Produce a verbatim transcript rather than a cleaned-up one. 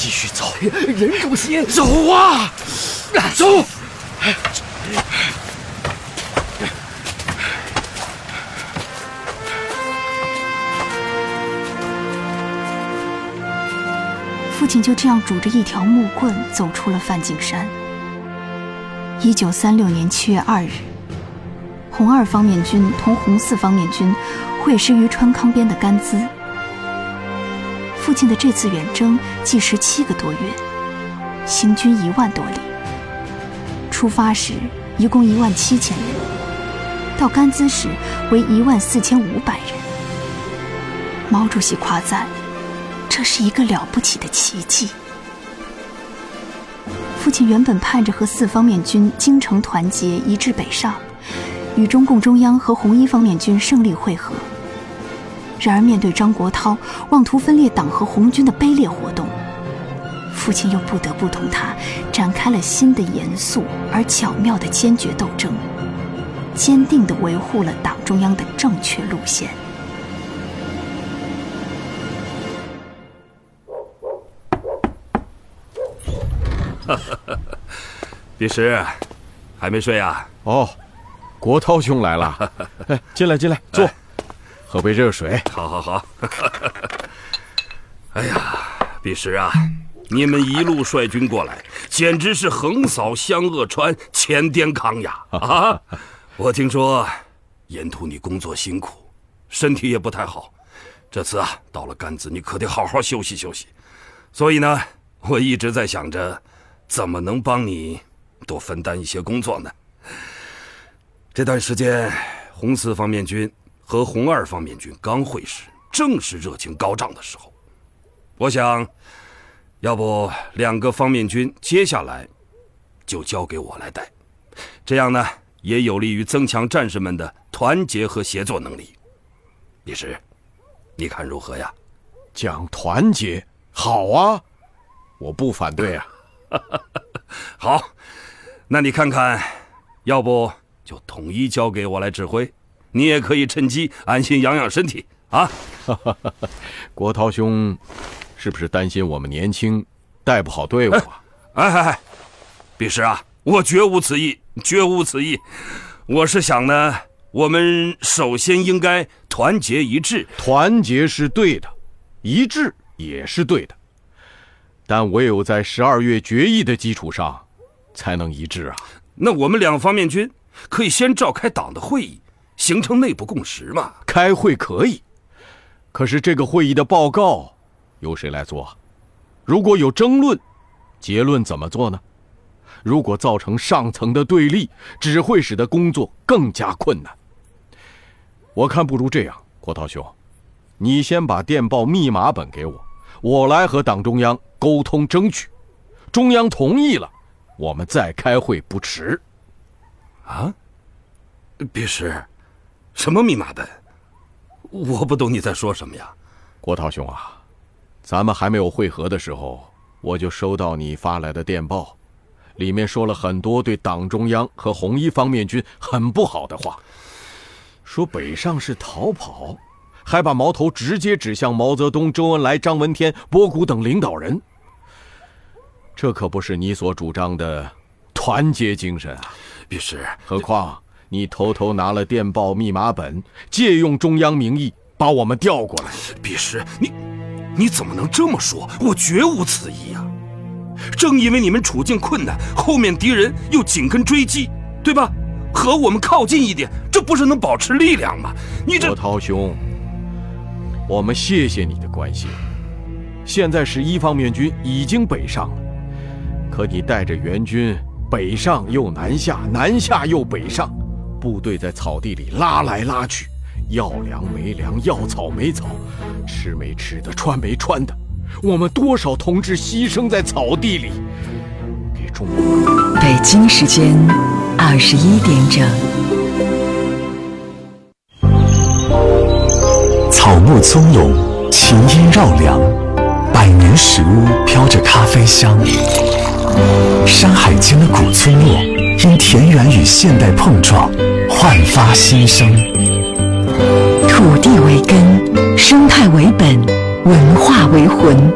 继续走。 任主席， 走啊，走！ 父亲就这样拄着一条木棍走出了梵净山。一九三六年七月二日，红二方面军同红四方面军会师于川康边的甘孜。父亲的这次远征计时七个多月，行军一万多里。出发时一共一万七千人，到甘孜时为一万四千五百人。毛主席夸赞，这是一个了不起的奇迹。父亲原本盼着和四方面军精诚团结一致北上，与中共中央和红一方面军胜利会合。然而面对张国焘妄图分裂党和红军的卑劣活动，父亲又不得不同他展开了新的严肃而巧妙的坚决斗争，坚定地维护了党中央的正确路线。 彼时，还没睡啊？ 哦，国焘兄来了，哎，进来进来，坐，喝杯热水。 好好好。哎呀，彼时啊，你们一路率军过来，简直是横扫湘鄂川，前滇康呀！啊，我听说沿途你工作辛苦，身体也不太好，这次啊到了甘孜，你可得好好休息休息。所以呢，我一直在想着，怎么能帮你多分担一些工作呢？这段时间，红四方面军和红二方面军刚会师，正是热情高涨的时候。我想，要不两个方面军接下来就交给我来带，这样呢，也有利于增强战士们的团结和协作能力。李师，你看如何呀？ 讲团结，好啊，我不反对啊。 好，那你看看，要不就统一交给我来指挥，你也可以趁机安心养养身体啊。 国焘兄，是不是担心我们年轻，带不好队伍啊？ 哎哎哎，彼时啊，我绝无此意，绝无此意。我是想呢，我们首先应该团结一致。 团结是对的，一致也是对的。但唯有在十二月决议的基础上，才能一致啊。 那我们两方面军可以先召开党的会议，形成内部共识嘛。 开会可以，可是这个会议的报告由谁来做？如果有争论，结论怎么做呢？如果造成上层的对立，只会使得工作更加困难。我看不如这样，国焘兄，你先把电报密码本给我，我来和党中央沟通争取，中央同意了，我们再开会不迟。 啊？别时，什么密码本？我不懂你在说什么呀。 国焘兄啊，咱们还没有会合的时候，我就收到你发来的电报，里面说了很多对党中央和红一方面军很不好的话，说北上是逃跑，还把矛头直接指向毛泽东、周恩来、张闻天、波谷等领导人。这可不是你所主张的团结精神啊！ 必是， 何况你偷偷拿了电报密码本，借用中央名义把我们调过来。 必是，你你怎么能这么说？我绝无此意啊！正因为你们处境困难，后面敌人又紧跟追击，对吧？和我们靠近一点，这不是能保持力量吗？你这…… 国焘兄，我们谢谢你的关心。现在十一方面军已经北上了，可你带着援军北上又南下，南下又北上，部队在草地里拉来拉去，要粮没粮，要草没草，吃没吃的，穿没穿的，我们多少同志牺牲在草地里，给中国。 北京时间二十一点整。 草木葱茏，琴音绕梁，百年石屋飘着咖啡香。山海间的古村落，因田园与现代碰撞，焕发新生。 土地为根，生态为本，文化为魂。